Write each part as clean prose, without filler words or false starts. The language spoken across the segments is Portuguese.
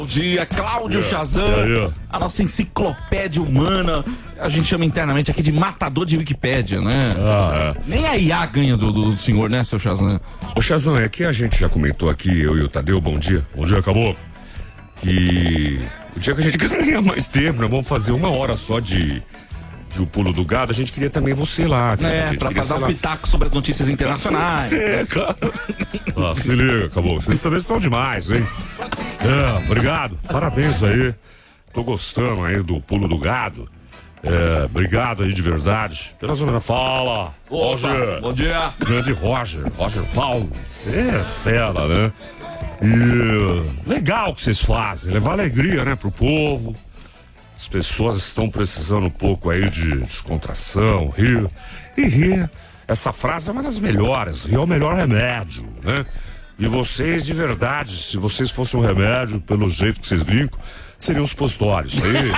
Bom dia, Cláudio Shazam, a nossa enciclopédia humana. A gente chama internamente aqui de matador de Wikipédia, né? Nem a IA ganha do senhor, né, seu Shazam? Ô Shazam, é que a gente já comentou aqui, eu e o Tadeu, bom dia, acabou. Que o dia que a gente ganha mais tempo, nós vamos fazer 1 hora só de o pulo do gado. A gente queria também você lá. Pra dar um pitaco sobre as notícias internacionais. Cara. Se liga, acabou. Vocês também estão demais, hein? Obrigado. Parabéns aí. Tô gostando aí do pulo do gado. Obrigado aí de verdade. Pela zona. Fala, Roger. Bom dia. Grande Roger Paulo. Você é fera, né? E legal o que vocês fazem. Levar alegria, né, pro povo. As pessoas estão precisando um pouco aí de descontração, rir. E rir, essa frase é uma das melhores. Rir é o melhor remédio, né? E vocês, de verdade, se vocês fossem um remédio, pelo jeito que vocês brincam, seriam os postórios. Aí.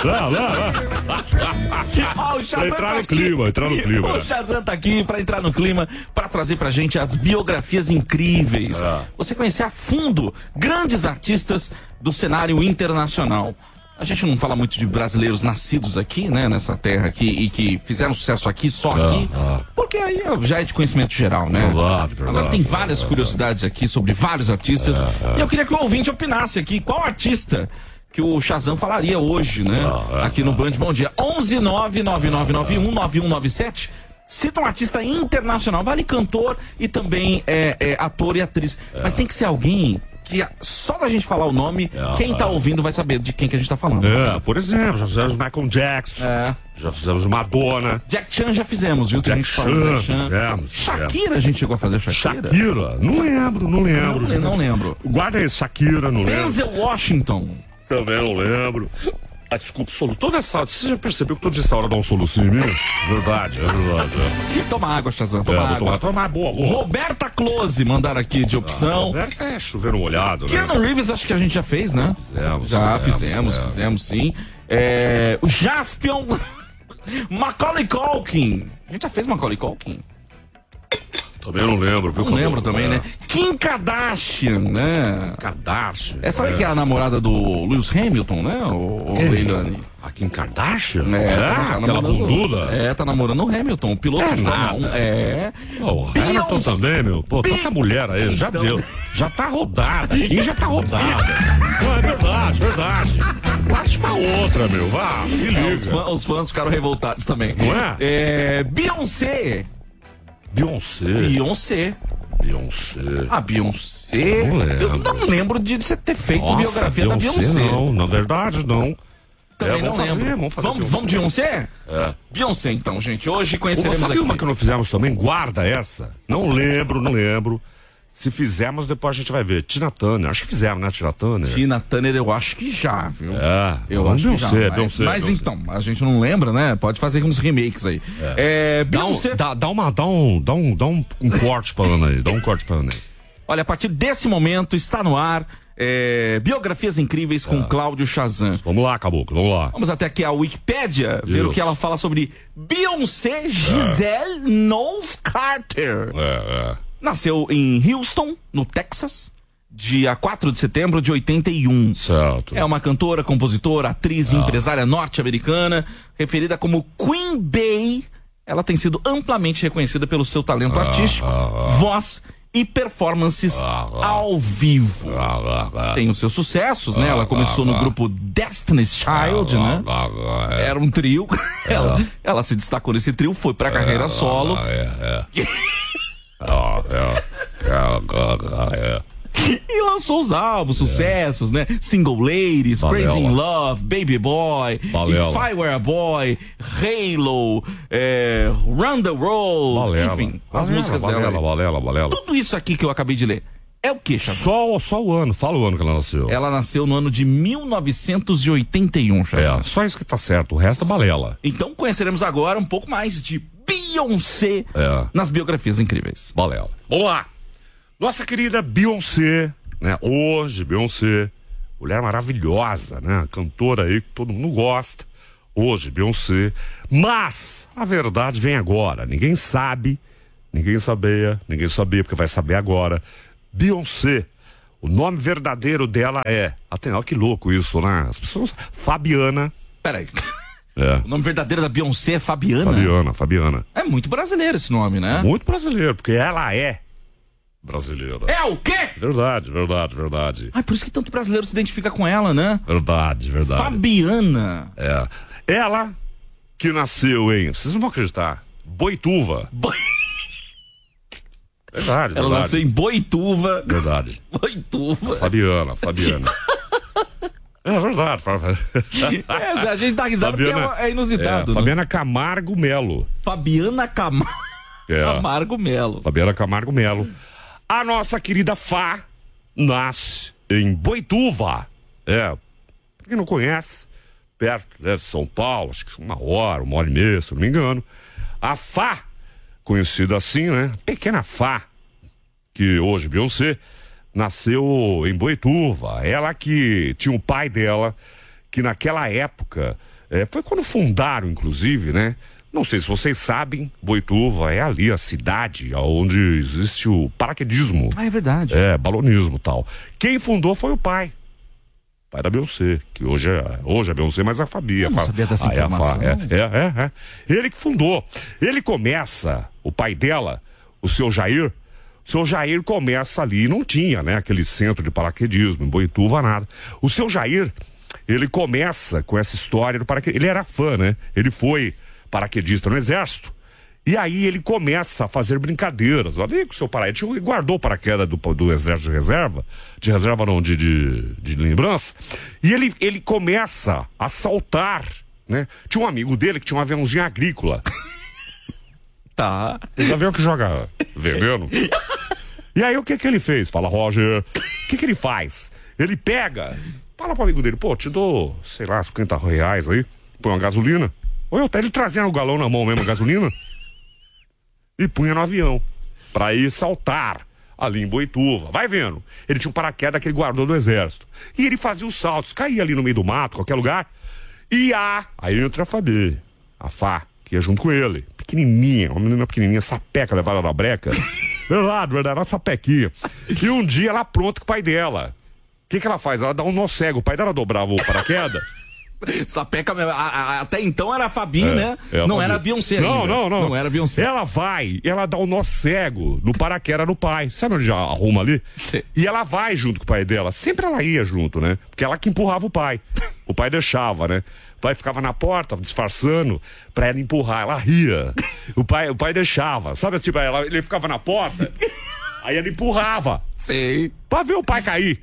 Pra entrar no clima, O Shazam tá aqui pra entrar no clima, pra trazer pra gente as biografias incríveis. Você conhecer a fundo grandes artistas do cenário internacional. A gente não fala muito de brasileiros nascidos aqui, né, nessa terra aqui, e que fizeram sucesso aqui, só aqui, porque aí já é de conhecimento geral, né? Agora tem várias curiosidades aqui sobre vários artistas, e eu queria que o ouvinte opinasse aqui, qual artista que o Shazam falaria hoje, né, aqui no Band Bom Dia. 11999919197. Cita um artista internacional, vale cantor e também ator e atriz, mas tem que ser alguém que só da gente falar o nome, quem tá ouvindo vai saber de quem que a gente tá falando. Por exemplo, já fizemos Michael Jackson, já fizemos Madonna. Jack Chan já fizemos, viu? Jack Chan fizemos. Shakira, a gente chegou a fazer Shakira? Não lembro. Não lembro. Guarda aí, Shakira, não lembro. Denzel Washington. Também não lembro. Desculpa, soluço. Toda essa. Você já percebeu que toda essa hora dá um solucinho em mim? Verdade. Toma água, Shazam, toma água. Toma boa. Roberta Close, mandaram aqui de opção. Roberta é chover molhado, né? Keanu Reeves, acho que a gente já fez, né? Fizemos, sim. O Jaspion. Macaulay Culkin. A gente já fez Macaulay Culkin? Também não lembro, viu? Não lembro também, né? Kim Kardashian, né? Essa aí que é a namorada do Lewis Hamilton, né? O Leilani. A Kim Kardashian? Tá aquela bunduda? Tá namorando o Hamilton, o piloto de Fórmula 1. O Hamilton também, meu. Pô, tanta mulher aí, já deu. Já tá rodada, Kim já tá rodada. Não, é verdade. Parte pra outra, meu. Vá, se liga. Os fãs ficaram revoltados também. Não é? Beyoncé. A Beyoncé? Não lembro. Eu não lembro de você ter feito biografia da Beyoncé. Não, na verdade não. Também não lembro. Vamos de Beyoncé? Beyoncé então, gente. Hoje conheceremos aqui. Uma que não fizemos também? Guarda essa. Não lembro. Se fizermos, depois a gente vai ver. Tina Turner, acho que fizemos, né, Tina Turner? Tina Turner eu acho que já, viu? Eu acho que já. Mas então, a gente não lembra, né? Pode fazer uns remakes aí. Beyoncé... Dá um corte pra Ana aí, Olha, a partir desse momento está no ar biografias incríveis com Cláudio Shazam. Vamos lá, Caboclo, vamos lá. Vamos até aqui a Wikipédia, ver o que ela fala sobre Beyoncé Giselle Knowles Carter. Nasceu em Houston, no Texas, dia 4 de setembro de 81. Certo. É uma cantora, compositora, atriz e empresária norte-americana, referida como Queen Bey. Ela tem sido amplamente reconhecida pelo seu talento artístico, voz e performances ao vivo. Tem os seus sucessos, né? Ela começou no grupo Destiny's Child, né? Era um trio. Ela se destacou nesse trio, foi pra carreira solo. E lançou os álbuns, sucessos, né? Single Ladies, Crazy in Love, Baby Boy, If I Were a Boy, Halo, Run the World, enfim, as músicas dela. Tudo isso aqui que eu acabei de ler. É o que, Xavier? Só o ano, fala o ano que ela nasceu. Ela nasceu no ano de 1981, Xavier. Só isso que tá certo, o resto é balela. Então conheceremos agora um pouco mais de Beyoncé nas biografias incríveis. Balela. Vamos lá. Nossa querida Beyoncé, né? Hoje, Beyoncé, mulher maravilhosa, né? Cantora aí que todo mundo gosta. Hoje, Beyoncé. Mas a verdade vem agora. Ninguém sabia, porque vai saber agora. Beyoncé, O nome verdadeiro dela é... Até, olha que louco isso, né? As pessoas... Fabiana. Peraí. É. O nome verdadeiro da Beyoncé é Fabiana? Fabiana. É muito brasileiro esse nome, né? Muito brasileiro, porque ela é brasileira. É o quê? Verdade. Ai, por isso que tanto brasileiro se identifica com ela, né? Verdade. Fabiana. É. Ela que nasceu em... Vocês não vão acreditar. Boituva. Verdade. Ela nasceu em Boituva. Verdade. Boituva. Fabiana. É verdade. A gente dá risada porque é inusitado. Fabiana Camargo Melo. Fabiana Camargo Melo. Fabiana Camargo Melo. A nossa querida Fá nasce em Boituva. Pra quem não conhece, perto de São Paulo, acho que uma hora e meia, se não me engano. A Fá, conhecida assim, né? Pequena Fá, que hoje Beyoncé, nasceu em Boituva. Ela que tinha o pai dela, que naquela época, foi quando fundaram, inclusive, né? Não sei se vocês sabem, Boituva é ali a cidade onde existe o paraquedismo. Ah, é verdade. Balonismo e tal. Quem fundou foi o pai da Beyoncé, que hoje é Beyoncé, mas a Fabi. Eu não sabia dessa informação. Ele que fundou. Ele começa, o pai dela, o seu Jair começa ali, não tinha, né, aquele centro de paraquedismo, em Boituva, nada. O seu Jair, ele começa com essa história do paraquedismo. Ele era fã, né? Ele foi paraquedista no exército. E aí ele começa a fazer brincadeiras. Ali com o seu paraquedas. Ele guardou o paraquedas do exército de reserva. De reserva não, de lembrança. E ele começa a saltar, né? Tinha um amigo dele que tinha um aviãozinho agrícola. Tá. Esse avião que joga veneno. E aí o que ele fez? Fala, Roger. O que ele faz? Ele pega, fala pro amigo dele, pô, te dou, sei lá, R$50 aí, põe uma gasolina. Ou ele trazendo o galão na mão mesmo, a gasolina, e punha no avião, pra ir saltar ali em Boituva. Vai vendo. Ele tinha um paraquedas que ele guardou do exército. E ele fazia os saltos, caía ali no meio do mato, qualquer lugar. Aí entra a Fabi, a Fá, que ia junto com ele. Pequenininha, uma menina pequenininha, sapeca, levada na breca. Verdade, uma sapequinha. E um dia ela apronta com o pai dela. O que ela faz? Ela dá um nó cego. O pai dela dobrava o paraquedas. Sapeca, até então era a Fabi, né? Não era a Beyoncé ainda. Não era a Beyoncé. Ela dá um nó cego no paraquedas do pai. Sabe onde já arruma ali? Sim. E ela vai junto com o pai dela. Sempre ela ia junto, né? Porque ela que empurrava o pai. O pai deixava, né? O pai ficava na porta, disfarçando, pra ela empurrar. Ela ria. O pai deixava. Sabe, tipo, ele ficava na porta, aí ela empurrava. Sei. Pra ver o pai cair.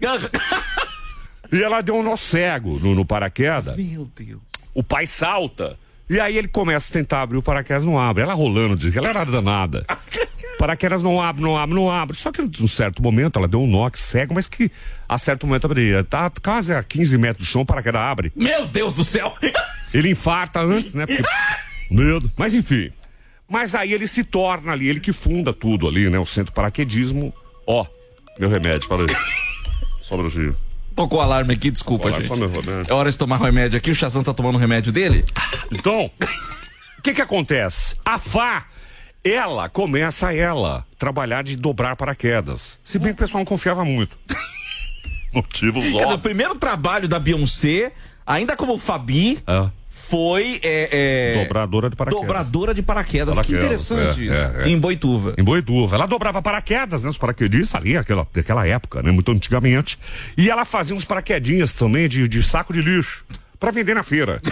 E ela deu um nó cego no paraquedas. Meu Deus. O pai salta. E aí ele começa a tentar abrir o paraquedas, não abre. Ela rolando, diz que ela era danada. Paraquedas não abre. Só que num certo momento ela deu um nó cego, mas que a certo momento abria. Tá quase a 15 metros do chão, o paraquedas abre. Meu Deus do céu! Ele infarta antes, né? Porque... Medo. Mas enfim. Mas aí ele se torna ali, ele que funda tudo ali, né? O centro paraquedismo. Ó, meu remédio, para aí. Só um minutinho. Tocou o alarme aqui, desculpa, gente. Só meu remédio. É hora de tomar remédio aqui, o Chazão tá tomando o remédio dele. Então, o que acontece? A Fá, ela começa a trabalhar de dobrar paraquedas. Se bem que o pessoal não confiava muito. Motivo O primeiro trabalho da Beyoncé, ainda como Fabi, foi dobradora de paraquedas. Que interessante isso. Em Boituva. Em Boituva. Ela dobrava paraquedas, né? Os paraquedistas ali, daquela época, né? Muito antigamente. E ela fazia uns paraquedinhas também de saco de lixo pra vender na feira.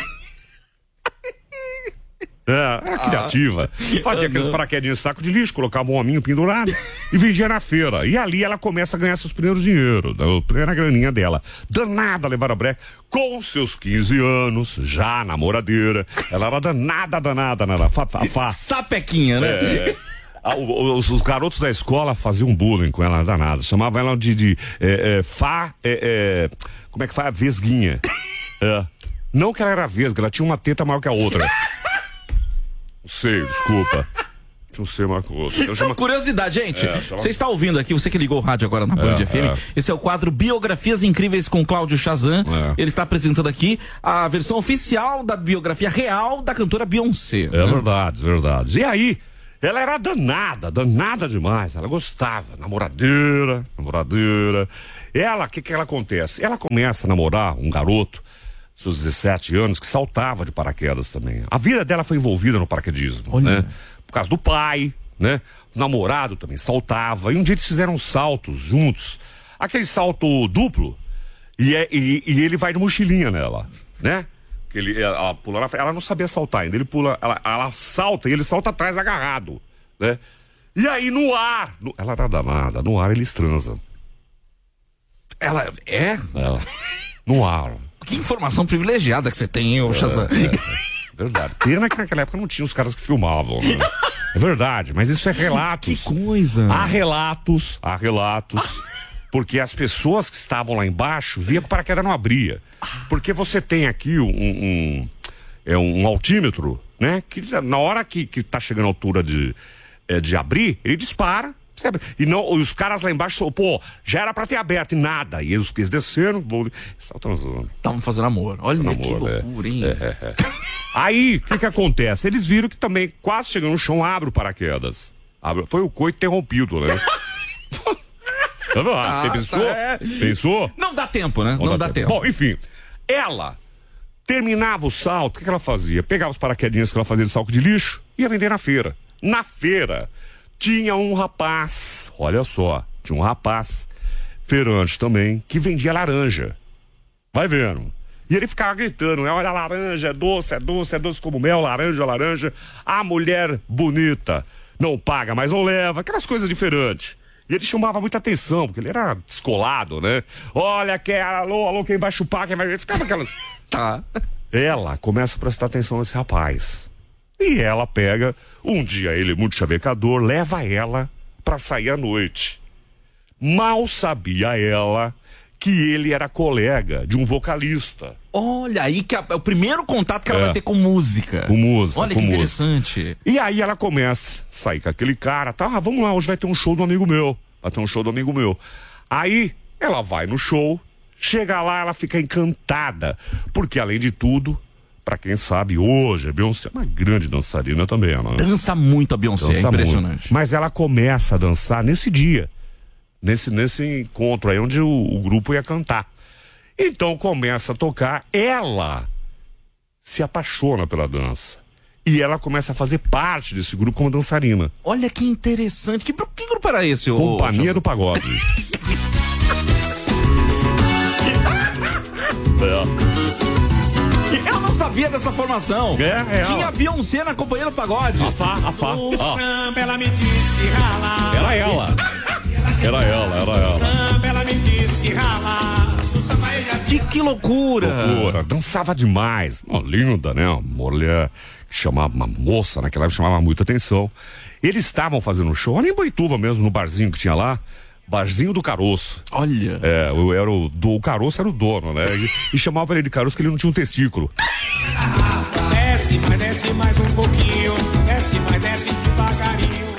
Era criativa. Fazia aqueles paraquedinhos de saco de lixo, colocava um hominho pendurado e vendia na feira. E ali ela começa a ganhar seus primeiros dinheiros, a primeira graninha dela. Danada levar a breca. Com seus 15 anos, já namoradeira. Ela era danada. Sapequinha, né? Os garotos da escola faziam bullying com ela, danada. Chamavam ela de Fá. Como é que fala? Vesguinha. Não que ela era vesga, ela tinha uma teta maior que a outra. Sei, desculpa. Não sei uma coisa. Isso é uma curiosidade, gente. Você está ouvindo aqui, você que ligou o rádio agora na Band FM. Esse é o quadro Biografias Incríveis com Cláudio Chazan. Ele está apresentando aqui a versão oficial da biografia real da cantora Beyoncé. Verdade. E aí, Ela era danada demais. Ela gostava, namoradeira. Ela, o que ela acontece? Ela começa a namorar um garoto, seus 17 anos, que saltava de paraquedas também. A vida dela foi envolvida no paraquedismo, né? Por causa do pai, né? O namorado também saltava. E um dia eles fizeram saltos juntos. Aquele salto duplo. E ele vai de mochilinha nela, né? Ela pula na frente, ela não sabia saltar ainda. Ele pula, ela salta e ele salta atrás agarrado, né? E aí no ar, ela era danada, no ar eles transam. Ela é? No ar. Que informação privilegiada que você tem, hein, ô Shazam? Verdade. Pena que naquela época não tinha os caras que filmavam, né? É verdade, mas isso é relatos. Que coisa. Há relatos. Porque as pessoas que estavam lá embaixo viam que o paraquedas não abria. Porque você tem aqui um altímetro, né? Que na hora que tá chegando a altura de abrir, ele dispara. Sabe? E os caras lá embaixo, pô, já era pra ter aberto e nada. E eles desceram, estavam transando. Estavam fazendo amor. Olha amor, que loucura, hein? Aí, o que acontece? Eles viram que também, quase chegando no chão, abre o paraquedas. Foi o coito interrompido, né? Pensou? Pensou? Não dá tempo, né? Não dá tempo. Bom, enfim, ela terminava o salto, o que ela fazia? Pegava os paraquedinhas que ela fazia de saco de lixo e ia vender na feira. Na feira, tinha um rapaz, olha só, feirante também, que vendia laranja. Vai vendo. E ele ficava gritando, né? Olha a laranja, é doce como mel, laranja. A mulher bonita não paga, mas não leva, aquelas coisas diferentes. E ele chamava muita atenção, porque ele era descolado, né? Olha, alô, quem vai chupar, quem vai... Ficava aquelas... Tá. Ela começa a prestar atenção nesse rapaz. E ela pega, um dia ele, muito chavecador, leva ela pra sair à noite. Mal sabia ela que ele era colega de um vocalista. Olha, aí que é o primeiro contato que ela vai ter com música. Com música. Olha que interessante. E aí ela começa a sair com aquele cara, tá? Vamos lá, hoje vai ter um show do amigo meu. Aí ela vai no show, chega lá, ela fica encantada. Porque além de tudo, pra quem sabe, hoje a Beyoncé é uma grande dançarina também, né? Dança muito a Beyoncé, é impressionante. Muito. Mas ela começa a dançar nesse dia. Nesse encontro aí onde o grupo ia cantar. Então começa a tocar, ela se apaixona pela dança. E ela começa a fazer parte desse grupo como dançarina. Olha que interessante. Que grupo era esse? Companhia do Pagode. Eu não sabia dessa formação. Tinha a Beyoncé na Companhia do Pagode. A Fá. O samba, ela me disse ralar. Era ela. Samba, ela me disse ralar. Que loucura. Dançava demais. Uma linda, né? Uma mulher que chamava, uma moça naquela época, chamava muita atenção. Eles estavam fazendo um show ali em Boituva mesmo, no barzinho que tinha lá. Barzinho do Caroço. Olha. O Caroço era o dono, né? E chamava ele de Caroço que ele não tinha um testículo. Desce mais um pouquinho. Desce devagarinho.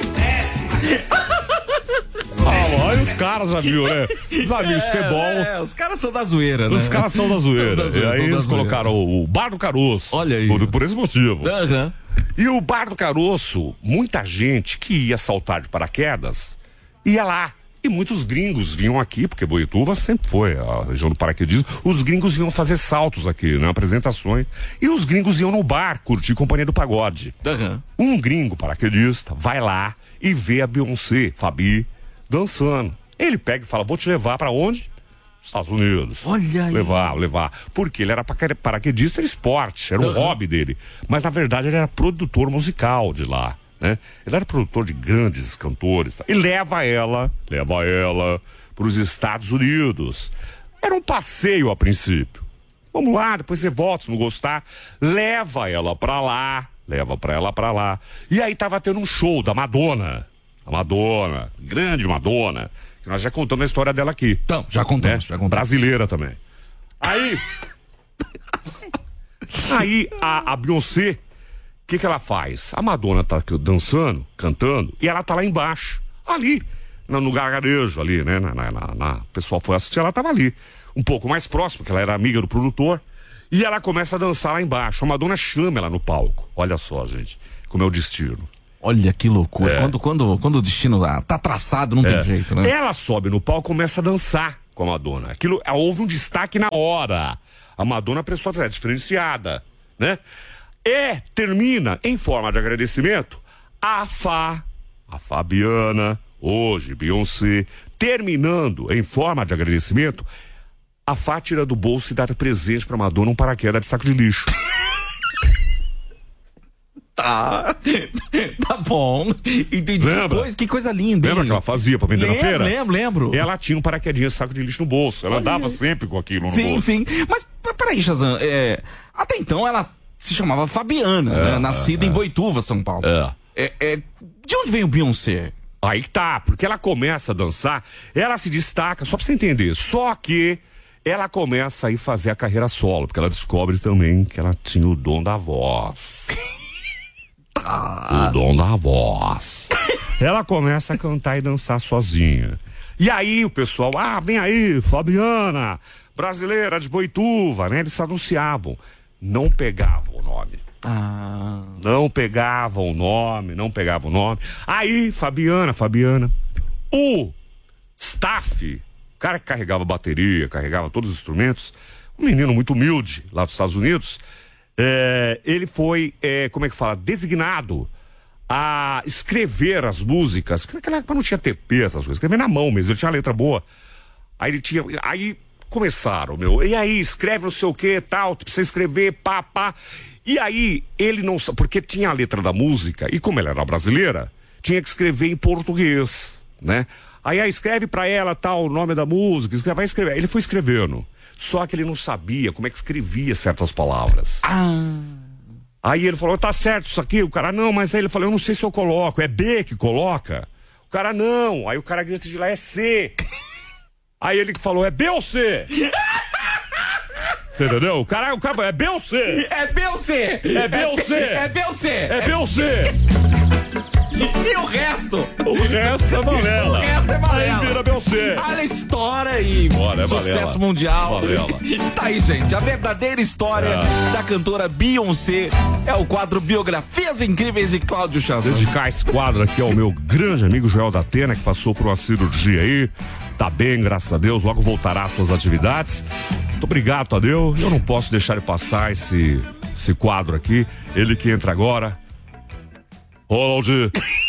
Olha os caras, já viu, né? Os amigos de futebol. Os caras são da zoeira, né? Os caras são da zoeira. E aí eles colocaram o Bar do Caroço. Olha aí. Por esse motivo. Uhum. E o Bar do Caroço, muita gente que ia saltar de paraquedas, ia lá. E muitos gringos vinham aqui, porque Boituva sempre foi a região do paraquedismo. Os gringos vinham fazer saltos aqui, né? Apresentações. E os gringos iam no bar curtir Companhia do Pagode. Uhum. Um gringo paraquedista vai lá e vê a Beyoncé, Fabi, dançando. Ele pega e fala, vou te levar pra onde? Estados Unidos. Olha aí. Levar. Porque ele era paraquedista, era esporte, era um hobby dele. Mas na verdade ele era produtor musical de lá, né? Ele era produtor de grandes cantores. E leva ela para os Estados Unidos. Era um passeio a princípio. Vamos lá, depois você volta, se não gostar. Leva ela pra lá. E aí tava tendo um show da Madonna. A Madonna, grande Madonna. Que nós já contamos a história dela aqui. Então, já contamos. Brasileira também. Aí a Beyoncé, o que ela faz? A Madonna tá dançando, cantando, e ela tá lá embaixo, ali, no gargarejo ali, né? O pessoal foi assistir, ela tava ali, um pouco mais próximo, porque ela era amiga do produtor, e ela começa a dançar lá embaixo. A Madonna chama ela no palco. Olha só, gente, como é o destino. Olha que loucura. Quando o destino tá traçado, não tem jeito, né? Ela sobe no palco e começa a dançar com a Madonna. Aquilo, houve um destaque na hora. A Madonna prestou atenção, diferenciada, né? E termina, em forma de agradecimento, a Fabiana, hoje Beyoncé, terminando em forma de agradecimento, a Fá tira do bolso e dá presente pra Madonna um paraquedas de saco de lixo. Tá bom. Entendi. Lembra? Que coisa linda, hein? Lembra que ela fazia pra vender na feira? Lembro. Ela tinha um paraquedinho de saco de lixo no bolso. Ela andava sempre com aquilo no bolso. Sim. Mas peraí, Shazam, até então ela se chamava Fabiana, né? Nascida em Boituva, São Paulo. De onde vem o Beyoncé? Aí tá, porque ela começa a dançar, ela se destaca, só pra você entender, só que ela começa a ir fazer a carreira solo, porque ela descobre também que ela tinha o dom da voz. O dom da voz. Ela começa a cantar e dançar sozinha. E aí o pessoal, vem aí, Fabiana, brasileira de Boituva, né? Eles se anunciavam. Não pegavam o nome. Não pegavam o nome. Aí, Fabiana. O staff, o cara que carregava a bateria, carregava todos os instrumentos, um menino muito humilde lá dos Estados Unidos, ele foi, designado a escrever as músicas. Naquela época não tinha TP, essas coisas, escrever na mão mesmo, ele tinha uma letra boa. Aí começaram, e aí escreve não sei o que, tal, precisa escrever, pá. E aí ele não sabe, porque tinha a letra da música, e como ela era brasileira, tinha que escrever em português, né? Aí escreve pra ela, tal, o nome da música, vai escrever. Ele foi escrevendo. Só que ele não sabia como é que escrevia certas palavras. Aí ele falou, tá certo isso aqui? O cara, não, mas aí ele falou, eu não sei se eu coloco, é B que coloca? O cara, não. Aí o cara grita de lá, é C. Aí ele falou, é B ou C? Você entendeu? O cara, é B ou C? É B ou C? É B ou C? É B ou C? É B ou C? E o resto? O resto é balela. Aí vira Beyoncé. Olha a história aí. Sucesso balela. mundial. Balela. Tá aí, gente. A verdadeira história da cantora Beyoncé é o quadro Biografias Incríveis de Cláudio Shazam. Dedicar esse quadro aqui ao meu grande amigo Joel da Atena, que passou por uma cirurgia aí. Tá bem, graças a Deus. Logo voltará às suas atividades. Muito obrigado, Tadeu. Eu não posso deixar de passar esse quadro aqui. Ele que entra agora. Ronald.